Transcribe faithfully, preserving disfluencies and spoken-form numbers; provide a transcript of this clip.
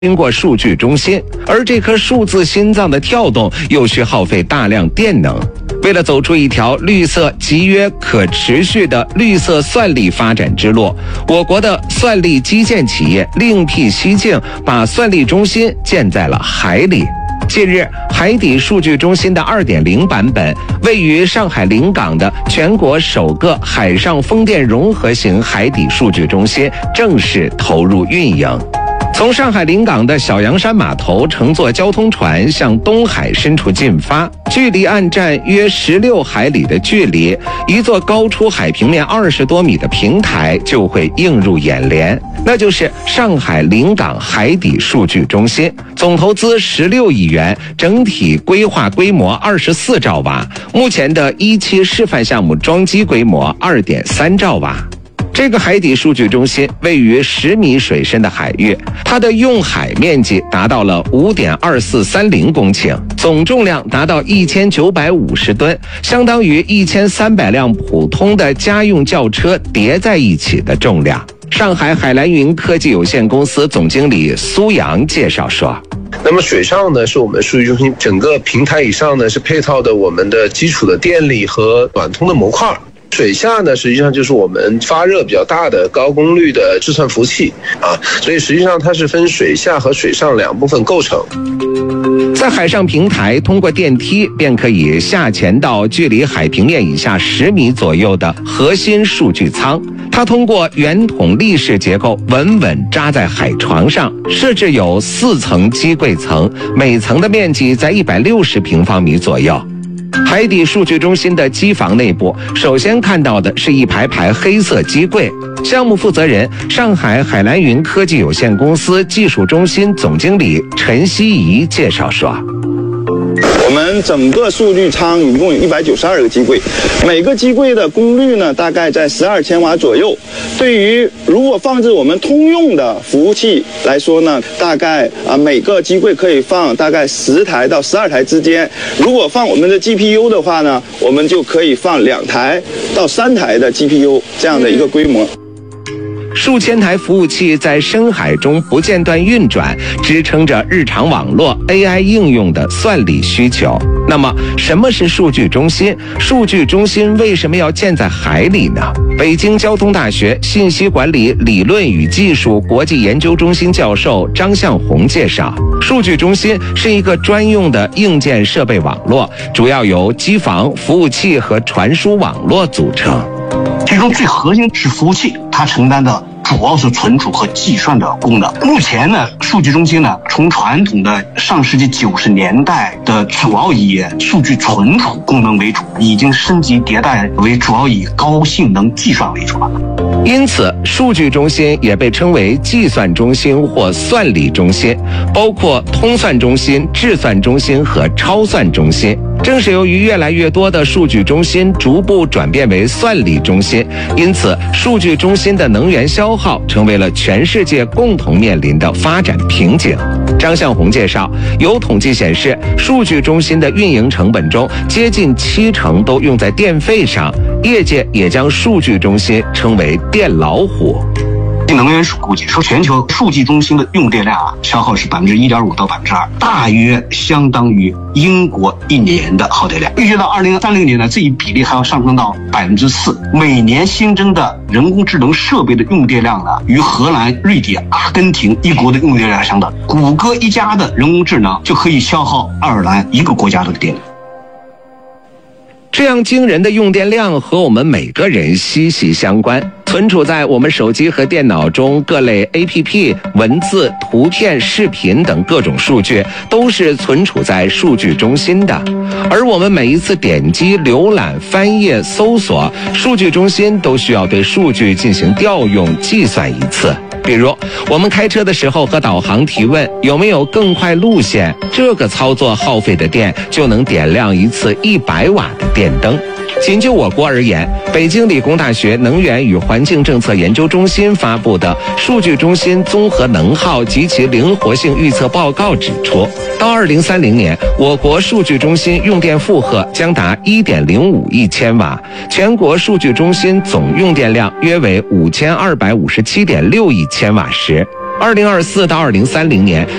经过数据中心，而这颗数字心脏的跳动又需耗费大量电能。为了走出一条绿色集约可持续的绿色算力发展之路，我国的算力基建企业另辟蹊径，把算力中心建在了海里。近日，海底数据中心的 二点零 版本，位于上海临港的全国首个海上风电融合型海底数据中心正式投入运营。从上海临港的小洋山码头乘坐交通船向东海深处进发，距离岸站约十六海里的距离，一座高出海平面二十多米的平台就会映入眼帘，那就是上海临港海底数据中心，总投资十六亿元，整体规划规模二十四兆瓦，目前的一期示范项目装机规模 二点三兆瓦。这个海底数据中心位于十米水深的海域，它的用海面积达到了 五点二四三零公顷，总重量达到一千九百五十吨，相当于一千三百辆普通的家用轿车叠在一起的重量。上海海蓝云科技有限公司总经理苏阳介绍说， 那么水上呢，是我们数据中心整个平台以上呢，是配套的我们的基础的电力和短通的模块。水下呢，实际上就是我们发热比较大的高功率的计算服务器啊，所以实际上它是分水下和水上两部分构成。 在海上平台，通过电梯便可以下潜到距离海平面以下十米左右的核心数据舱。它通过圆筒立式结构稳稳扎在海床上，设置有四层机柜层，每层的面积在一百六十平方米左右。海底数据中心的机房内部，首先看到的是一排排黑色机柜。项目负责人、上海海蓝云科技有限公司技术中心总经理陈希怡介绍说， 我们整个数据舱一共有一百九十二个机柜，每个机柜的功率呢大概在十二千瓦左右。对于如果放置我们通用的服务器来说呢，大概啊每个机柜可以放大概十台到十二台之间。如果放我们的 G P U 的话呢，我们就可以放两台到三台的 G P U 这样的一个规模。 数千台服务器在深海中不间断运转，支撑着日常网络 A I 应用的算力需求。那么什么是数据中心？数据中心为什么要建在海里呢？北京交通大学信息管理理论与技术国际研究中心教授张向红介绍，数据中心是一个专用的硬件设备网络，主要由机房、服务器和传输网络组成。 其中最核心是服务器，它承担的主要是存储和计算的功能。目前呢，数据中心呢，从传统的上世纪九十年代的主要以数据存储功能为主，已经升级迭代为主要以高性能计算为主了。 因此，数据中心也被称为计算中心或算力中心，包括通算中心、智算中心和超算中心。正是由于越来越多的数据中心逐步转变为算力中心，因此数据中心的能源消耗成为了全世界共同面临的发展瓶颈。张向红介绍，有统计显示，数据中心的运营成本中接近七成都用在电费上，业界也将数据中心称为电老虎。 能源署估计说，全球数据中心的用电量啊，消耗是百分之一点五到百分之二，大约相当于英国一年的耗电量。预计到二零三零年呢，这一比例还要上升到百分之四。每年新增的人工智能设备的用电量呢，与荷兰、瑞典、阿根廷一国的用电量相等。谷歌一家的人工智能就可以消耗爱尔兰一个国家的电力。 这样惊人的用电量和我们每个人息息相关。存储在我们手机和电脑中各类 A P P、文字、图片、视频等各种数据，都是存储在数据中心的。而我们每一次点击、浏览、翻页、搜索，数据中心都需要对数据进行调用、计算一次。比如，我们开车的时候和导航提问有没有更快路线，这个操作耗费的电就能点亮一次一百瓦的电灯。仅就我国而言，北京理工大学能源与环境政策研究中心发布的数据中心综合能耗及其灵活性预测报告指出，到二零三零年，我国数据中心用电负荷将达 一点零五亿千瓦，全国数据中心总用电量约为五千二百五十七点六亿千瓦时。 二零二四到二零三零年，